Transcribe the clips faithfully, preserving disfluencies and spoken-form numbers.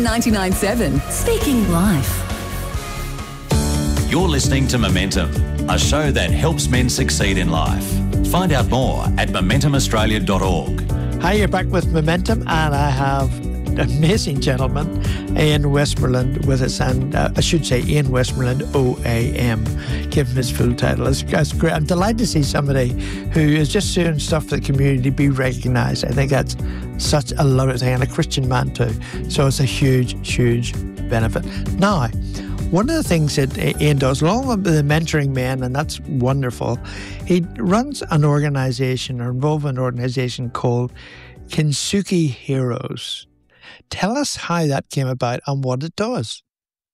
ninety-nine point seven, Speaking Life. You're listening to Momentum, a show that helps men succeed in life. Find out more at momentum australia dot org. Hi, you're back with Momentum, and I have an amazing gentleman, Ian Westmoreland, with us, and uh, I should say Ian Westmoreland, O A M, give him his full title. It's, it's great. I'm delighted to see somebody who is just doing stuff for the community be recognised. I think that's such a lovely thing, and a Christian man too. So it's a huge, huge benefit. Now, one of the things that Ian does, along with the mentoring men, and that's wonderful, he runs an organisation or involved in an organisation called Kintsugi Heroes. Tell us how that came about and what it does.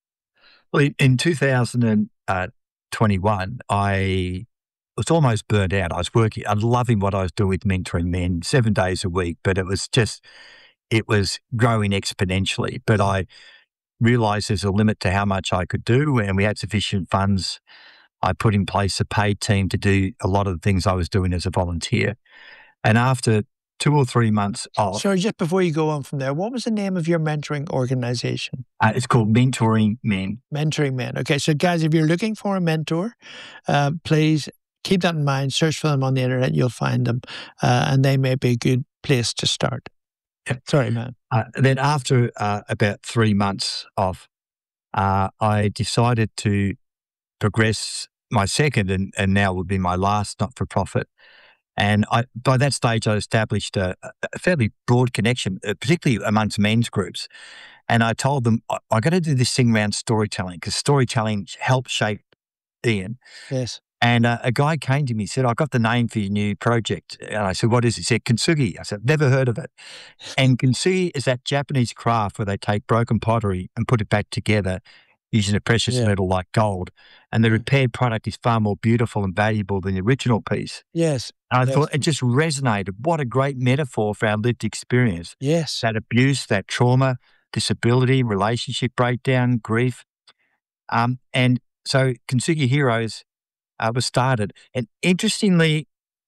Well, in two thousand twenty-one, I was almost burnt out. I was working, I'm loving what I was doing with mentoring men seven days a week, but it was just, it was growing exponentially. But I realised there's a limit to how much I could do, and we had sufficient funds. I put in place a paid team to do a lot of the things I was doing as a volunteer. And after two or three months off... Sorry, just before you go on from there, what was the name of your mentoring organisation? Uh, it's called Mentoring Men. Mentoring Men. Okay, so guys, if you're looking for a mentor, uh, please keep that in mind. Search for them on the internet, you'll find them, uh, and they may be a good place to start. Sorry, man. Uh, then after uh, about three months off, uh, I decided to progress my second and, and now would be my last not-for-profit. And I, by that stage, I established a, a fairly broad connection, uh, particularly amongst men's groups. And I told them, I, I got to do this thing around storytelling, because storytelling helped shape Ian. Yes. And uh, a guy came to me and said, I got the name for your new project. And I said, what is it? He said, Kintsugi. I said, never heard of it. And Kintsugi is that Japanese craft where they take broken pottery and put it back together using a precious Yeah. metal like gold. And the repaired product is far more beautiful and valuable than the original piece. Yes. And I yes. thought it just resonated. What a great metaphor for our lived experience. Yes. That abuse, that trauma, disability, relationship breakdown, grief. Um, and so Kintsugi Heroes Uh, was started, and interestingly,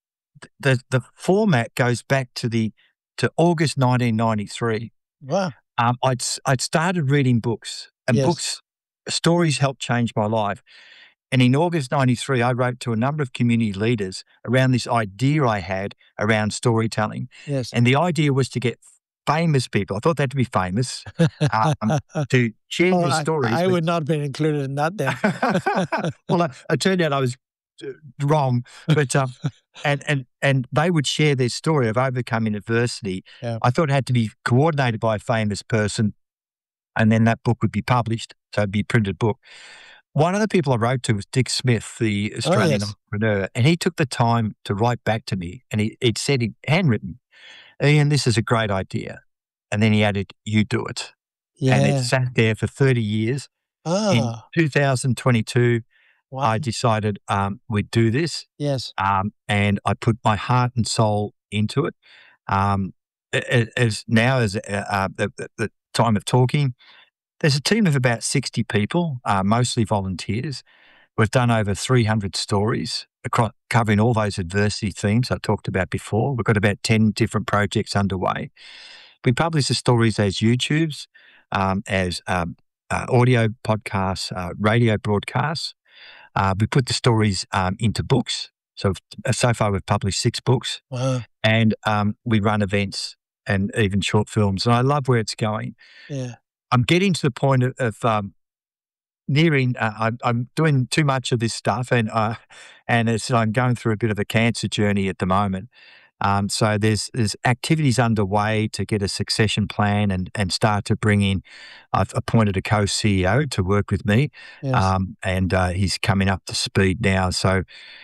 the the format goes back to the to August nineteen ninety-three. Wow! Um, I'd I'd started reading books, and Yes. books stories helped change my life. And in August ninety-three, I wrote to a number of community leaders around this idea I had around storytelling. Yes. And the idea was to get famous people. I thought they had to be famous um, to share Oh, their I, stories. I with- would not have been included in that then. well, I, it turned out I was uh, wrong, but um, and and and they would share their story of overcoming adversity. Yeah. I thought it had to be coordinated by a famous person, and then that book would be published, so it'd be a printed book. One of the people I wrote to was Dick Smith, the Australian yes. entrepreneur, and he took the time to write back to me, and he he'd said, in handwritten, Ian, this is a great idea, and then he added, you do it, Yeah. and it sat there for thirty years. In Ah, two thousand twenty-two, wow. I decided um, we'd do this, Yes. um, and I put my heart and soul into it. Um, a- a- as now, as uh, uh, the, the, the time of talking, there's a team of about sixty people, uh, mostly volunteers. We've done over three hundred stories across, covering all those adversity themes I talked about before. We've got about ten different projects underway. We publish the stories as YouTubes, um, as um, uh, audio podcasts, uh, radio broadcasts. Uh, we put the stories um, into books. So so far we've published six books, Wow. and um, we run events and even short films. And I love where it's going. Yeah. I'm getting to the point of, of um, nearing. Uh, I'm, I'm doing too much of this stuff, and uh, and it's, I'm going through a bit of a cancer journey at the moment. Um, so there's there's activities underway to get a succession plan and and start to bring in. I've appointed a co-C E O to work with me, Yes. um, and uh, he's coming up to speed now. So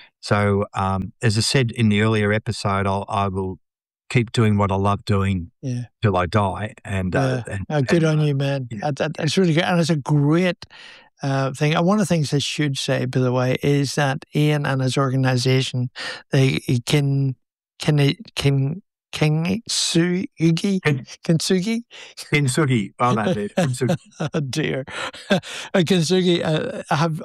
so um, as I said in the earlier episode, I'll, I will keep doing what I love doing yeah. till I die. And, uh, Yeah. and Oh, good and, on uh, you, man. yeah. That, that, that's really good. And it's a great uh, thing. And one of the things I should say, by the way, is that Ian and his organization, they can, can, they, can, Kintsugi, Kin- Kintsugi, Kintsugi. Well done, dude. Kintsugi. oh dear, Uh, Kintsugi uh, have